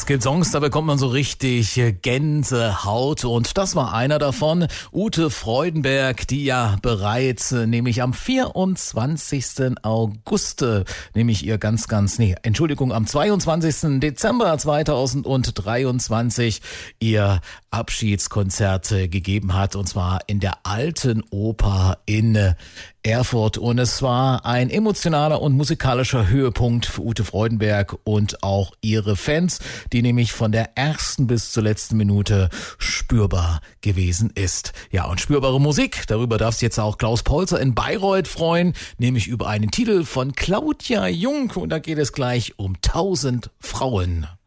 Es gibt Songs, da bekommt man so richtig Gänsehaut und das war einer davon. Ute Freudenberg, die ja bereits nämlich am 24. August, am 22. Dezember 2023 ihr Abschiedskonzert gegeben hat, und zwar in der Alten Oper in Erfurt, und es war ein emotionaler und musikalischer Höhepunkt für Ute Freudenberg und auch ihre Fans, die nämlich von der ersten bis zur letzten Minute spürbar gewesen ist. Ja, und spürbare Musik, darüber darf sich jetzt auch Klaus Polzer in Bayreuth freuen, nämlich über einen Titel von Claudia Jung, und da geht es gleich um 1000 Frauen.